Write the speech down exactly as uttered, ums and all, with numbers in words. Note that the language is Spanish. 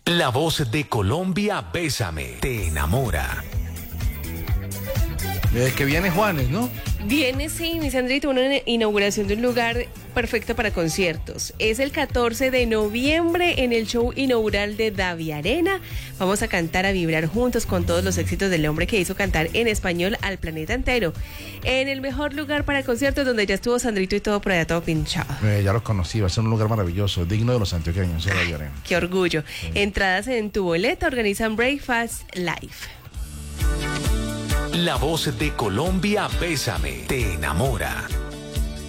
La voz de Colombia, Bésame, te enamora. Desde que viene Juanes, ¿no? Viene, sí, mi Sandrito, una inauguración de un lugar perfecto para conciertos. Es el catorce de noviembre en el show inaugural de Davi Arena. Vamos a cantar, a vibrar juntos con todos los éxitos del hombre que hizo cantar en español al planeta entero. En el mejor lugar para conciertos, donde ya estuvo Sandrito y todo por allá todo pinchado. Eh, ya los conocí, va a ser un lugar maravilloso, digno de los antioqueños. Davi Arena. Qué orgullo. Sí. Entradas en tu boleta, organizan Breakfast Live. La voz de Colombia, Bésame, te enamora.